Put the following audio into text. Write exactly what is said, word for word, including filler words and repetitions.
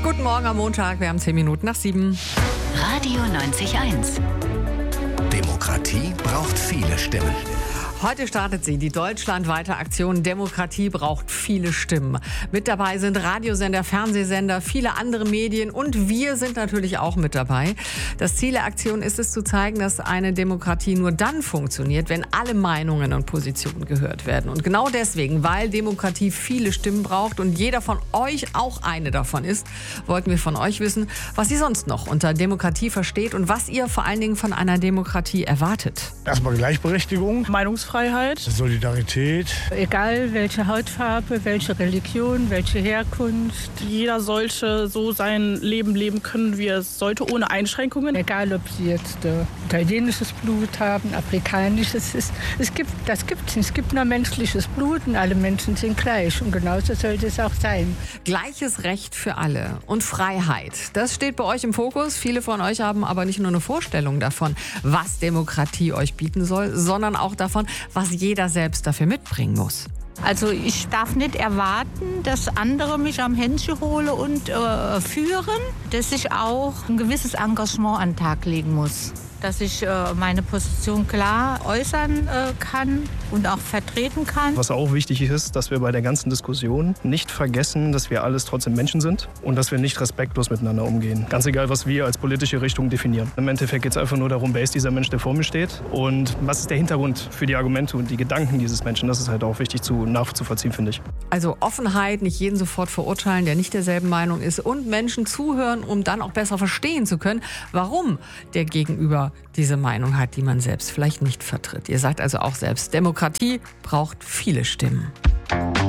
Guten Morgen am Montag, wir haben zehn Minuten nach sieben. Radio neunzig Komma eins. Demokratie braucht viele Stimmen. Heute startet sie, die deutschlandweite Aktion Demokratie braucht viele Stimmen. Mit dabei sind Radiosender, Fernsehsender, viele andere Medien und wir sind natürlich auch mit dabei. Das Ziel der Aktion ist es zu zeigen, dass eine Demokratie nur dann funktioniert, wenn alle Meinungen und Positionen gehört werden. Und genau deswegen, weil Demokratie viele Stimmen braucht und jeder von euch auch eine davon ist, wollten wir von euch wissen, was ihr sonst noch unter Demokratie versteht und was ihr vor allen Dingen von einer Demokratie erwartet. Erstmal Gleichberechtigung, Meinungsfreiheit, Solidarität. egal welche Hautfarbe, welche Religion, welche Herkunft. Jeder sollte so sein Leben leben können, wie er es sollte, ohne Einschränkungen. Egal, ob sie jetzt äh, italienisches Blut haben, afrikanisches. Es, es gibt, das gibt's nicht. Es gibt nur menschliches Blut und alle Menschen sind gleich. Und genauso sollte es auch sein. Gleiches Recht für alle und Freiheit. Das steht bei euch im Fokus. Viele von euch haben aber nicht nur eine Vorstellung davon, was Demokratie euch bieten soll, sondern auch davon, was jeder selbst dafür mitbringen muss. Also ich darf nicht erwarten, dass andere mich am Händchen holen und äh, führen, dass ich auch ein gewisses Engagement an den Tag legen muss. Dass ich äh, meine Position klar äußern äh, kann und auch vertreten kann. Was auch wichtig ist, dass wir bei der ganzen Diskussion nicht vergessen, dass wir alles trotzdem Menschen sind und dass wir nicht respektlos miteinander umgehen. Ganz egal, was wir als politische Richtung definieren. Im Endeffekt geht es einfach nur darum, wer ist dieser Mensch, der vor mir steht und was ist der Hintergrund für die Argumente und die Gedanken dieses Menschen. Das ist halt auch wichtig zu nachzuvollziehen, finde ich. Also Offenheit, nicht jeden sofort verurteilen, der nicht derselben Meinung ist und Menschen zuhören, um dann auch besser verstehen zu können, warum der Gegenüber diese Meinung hat, die man selbst vielleicht nicht vertritt. Ihr sagt also auch selbst, Demokratie braucht viele Stimmen.